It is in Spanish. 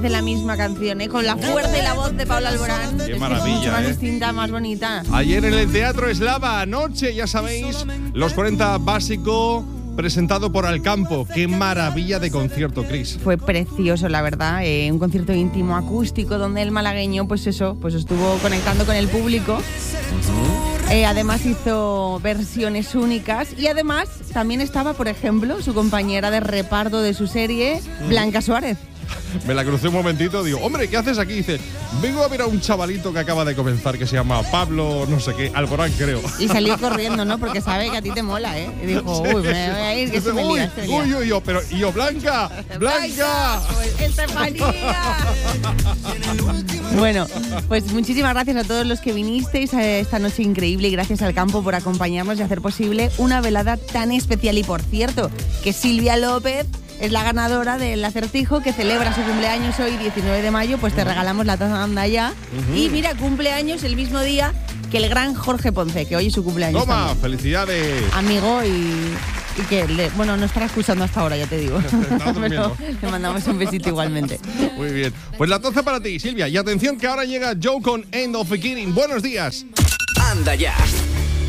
de la misma canción, con la fuerza y la voz de Paula Alborán. Qué maravilla, mucho más distinta, más bonita. Ayer en el Teatro Eslava, anoche, ya sabéis, los 40 Básico, presentado por Alcampo. Qué maravilla de concierto, Cris. Fue precioso, la verdad, un concierto íntimo, acústico, donde el malagueño, pues estuvo conectando con el público. Además hizo versiones únicas y además también estaba, por ejemplo, su compañera de reparto de su serie, Blanca Suárez. Me la crucé un momentito, digo, hombre, ¿qué haces aquí? Dice, vengo a ver a un chavalito que acaba de comenzar, que se llama Pablo, no sé qué, Alborán, creo. Y salió corriendo, ¿no? Porque sabe que a ti te mola, ¿eh? Y dijo, uy, me voy a ir, que se me lía. Pero yo, Blanca. Pues Estefanía. Bueno, pues muchísimas gracias a todos los que vinisteis a esta noche increíble y gracias al Campo por acompañarnos y hacer posible una velada tan especial. Y por cierto, que Silvia López es la ganadora del acertijo que celebra su cumpleaños hoy, 19 de mayo, pues te regalamos la taza de Andaya. Y mira, cumpleaños el mismo día que el gran Jorge Ponce, que hoy es su cumpleaños. Toma, también. Felicidades. Amigo y que, no estará escuchando hasta ahora, ya te digo. Pero le mandamos un besito igualmente. Muy bien. Pues la taza para ti, Silvia. Y atención que ahora llega Joe con End of Beginning. Buenos días. Anda ya.